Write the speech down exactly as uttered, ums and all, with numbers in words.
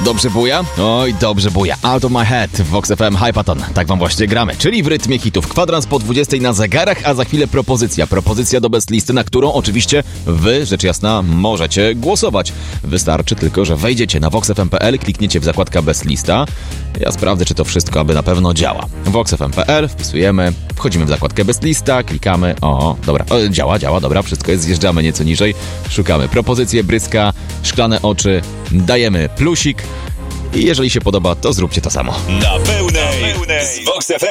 Dobrze buja? Oj, dobrze buja. Out of my head w Vox F M Hypaton. Tak wam właśnie gramy. Czyli w rytmie hitów. Kwadrans po dwudziestej na zegarach, a za chwilę propozycja. Propozycja do best listy, na którą oczywiście wy, rzecz jasna, możecie głosować. Wystarczy tylko, że wejdziecie na vox f m kropka p l, klikniecie w zakładkę best lista. Ja sprawdzę, czy to wszystko aby na pewno działa. vox f m kropka p l, wpisujemy, wchodzimy w zakładkę best lista, klikamy. O, dobra, o, działa, działa, dobra, wszystko jest, zjeżdżamy nieco niżej. Szukamy propozycje, bryska, szklane oczy, dajemy plusik i jeżeli się podoba, to zróbcie to samo. Na pełnej, na pełnej. Z Vox F M.